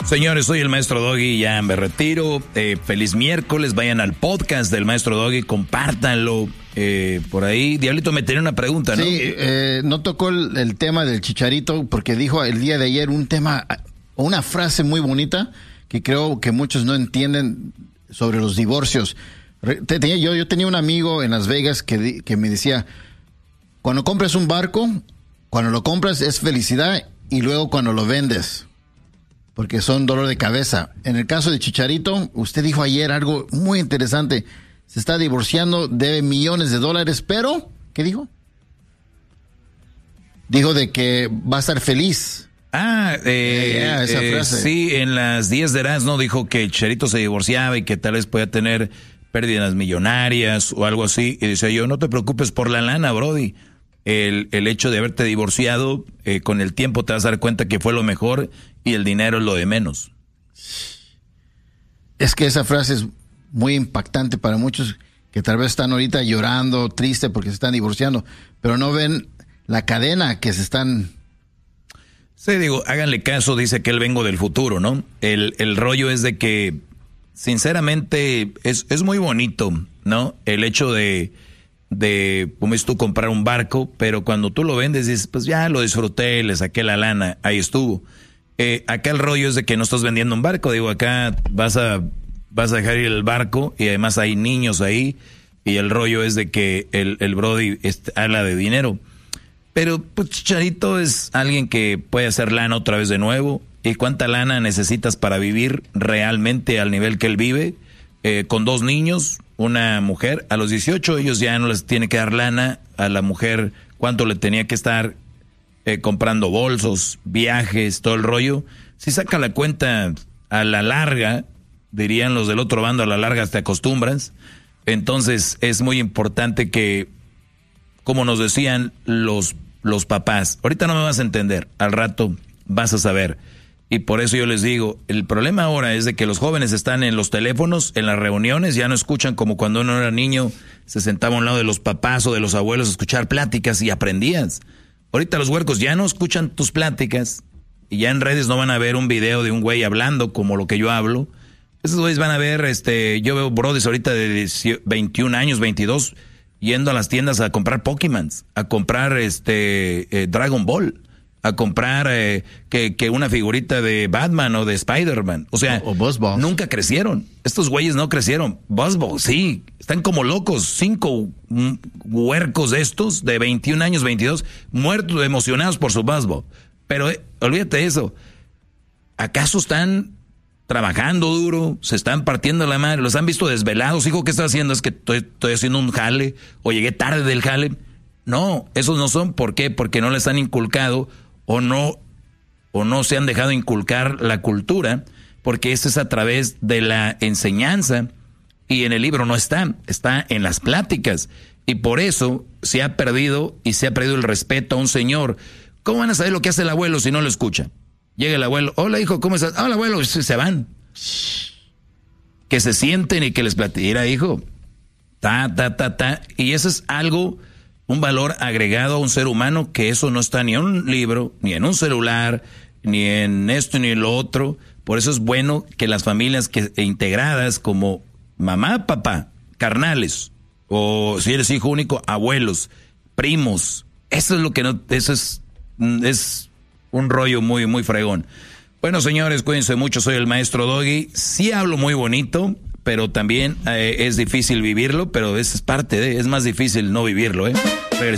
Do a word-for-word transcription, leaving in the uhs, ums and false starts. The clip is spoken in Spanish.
Señores, soy el Maestro Doggy, ya me retiro. Eh, feliz miércoles, vayan al podcast del Maestro Doggy, compártanlo eh, por ahí. Diablito, me tenía una pregunta, ¿no? Sí, eh, no tocó el, el tema del Chicharito porque dijo el día de ayer un tema, una frase muy bonita que creo que muchos no entienden sobre los divorcios. Tenía, yo, yo tenía un amigo en Las Vegas que, que me decía, cuando compras un barco, cuando lo compras es felicidad y luego cuando lo vendes, porque son dolor de cabeza. En el caso de Chicharito, usted dijo ayer algo muy interesante. Se está divorciando, debe millones de dólares, pero, ¿qué dijo? Dijo de que va a estar feliz. Ah, eh, yeah, esa eh, frase. Sí, en las diez de Erasmo dijo que Chicharito se divorciaba y que tal vez podía tener pérdidas millonarias o algo así. Y decía yo, no te preocupes por la lana, brody. El, el hecho de haberte divorciado, eh, con el tiempo te vas a dar cuenta que fue lo mejor y el dinero es lo de menos. Es que esa frase es muy impactante para muchos que tal vez están ahorita llorando, triste porque se están divorciando, pero no ven la cadena que se están... Sí, digo, háganle caso, dice que él vengo del futuro, ¿no? El, el rollo es de que, sinceramente, es, es muy bonito, ¿no? El hecho de... de, como es tú, comprar un barco, pero cuando tú lo vendes dices, pues ya lo disfruté, le saqué la lana, ahí estuvo. Eh, acá el rollo es de que no estás vendiendo un barco, digo, acá vas a vas a dejar ir el barco y además hay niños ahí y el rollo es de que el, el Brody este, habla de dinero. Pero pues Chicharito es alguien que puede hacer lana otra vez de nuevo. ¿Y cuánta lana necesitas para vivir realmente al nivel que él vive? Eh, con dos niños, una mujer, a los dieciocho ellos ya no les tiene que dar lana a la mujer, cuánto le tenía que estar eh, comprando bolsos, viajes, todo el rollo. Si saca la cuenta a la larga, dirían los del otro bando, a la larga te acostumbras. Entonces es muy importante que, como nos decían los, los papás, ahorita no me vas a entender, al rato vas a saber. Y por eso yo les digo, el problema ahora es de que los jóvenes están en los teléfonos, en las reuniones, ya no escuchan como cuando uno era niño, se sentaba a un lado de los papás o de los abuelos a escuchar pláticas y aprendías. Ahorita los huercos ya no escuchan tus pláticas y ya en redes no van a ver un video de un güey hablando como lo que yo hablo. Esos güeyes van a ver, este, yo veo brodis ahorita de veintiún años, veintidós, yendo a las tiendas a comprar Pokémon, a comprar este eh, Dragon Ball, a comprar eh, que, que una figurita de Batman o de Spider-Man. O sea, o, o Buzzballs. Nunca crecieron. Estos güeyes no crecieron. Buzzballs, sí, están como locos. Cinco mm, huercos de estos, de veintiún años, veintidós, muertos, emocionados por su Buzzball. Pero eh, olvídate de eso. ¿Acaso están trabajando duro? ¿Se están partiendo la madre? ¿Los han visto desvelados? Hijo, ¿qué estás haciendo? Es que estoy, estoy haciendo un jale o llegué tarde del jale. No, esos no son. ¿Por qué? Porque no les han inculcado o no, o no se han dejado inculcar la cultura, porque eso es a través de la enseñanza y en el libro no está, está en las pláticas. Y por eso se ha perdido y se ha perdido el respeto a un señor. ¿Cómo van a saber lo que hace el abuelo si no lo escucha? Llega el abuelo, hola hijo, ¿cómo estás? Hola abuelo, se van. Que se sienten y que les platiquen, mira hijo, ta, ta, ta, ta. Y eso es algo, un valor agregado a un ser humano, que eso no está ni en un libro, ni en un celular, ni en esto ni en lo otro. Por eso es bueno que las familias que integradas como mamá, papá, carnales, o si eres hijo único, abuelos, primos, eso es lo que no, eso es, es un rollo muy, muy fregón. Bueno, señores, cuídense mucho, soy el Maestro Doggy. Sí hablo muy bonito, pero también eh, es difícil vivirlo, pero eso es parte de, es más difícil no vivirlo, ¿eh?